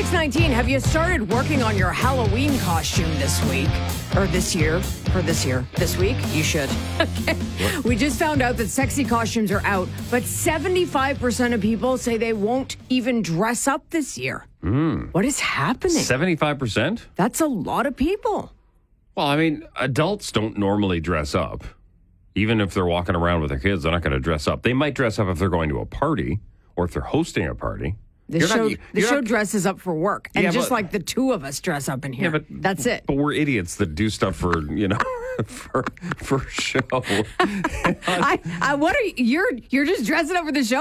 6:19, have you started working on your Halloween costume this week? Or this year? This week? You should. Okay. We just found out that sexy costumes are out, but 75% of people say they won't even dress up this year. What is happening? 75%? That's a lot of people. Well, I mean, adults don't normally dress up. Even if they're walking around with their kids, they're not going to dress up. They might dress up if they're going to a party or if they're hosting a party. The show dresses up for work. And just like the two of us dress up in here. That's it. But we're idiots that do stuff for, for show. What are you? You're just dressing up for the show?